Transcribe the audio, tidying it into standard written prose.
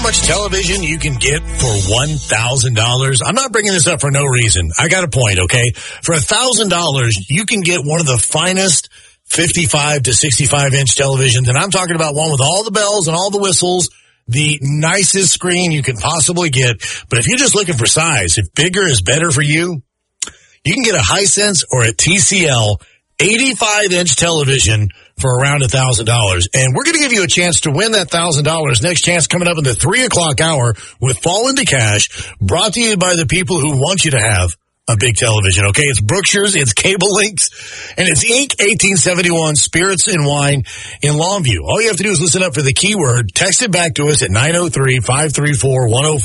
much television you can get for $1,000? I'm not bringing this up for no reason. I got a point, okay? For $1,000, you can get one of the finest 55 to 65-inch televisions, and I'm talking about one with all the bells and all the whistles, the nicest screen you can possibly get. But if you're just looking for size, if bigger is better for you, you can get a Hisense or a TCL 85-inch television for around $1,000. And we're going to give you a chance to win that $1,000. Next chance coming up in the 3 o'clock hour with Fall Into Cash, brought to you by the people who want you to have a big television, okay? It's Brookshire's, it's Cable Links, and it's Inc. 1871 Spirits and Wine in Longview. All you have to do is listen up for the keyword, text it back to us at 903-534-1040.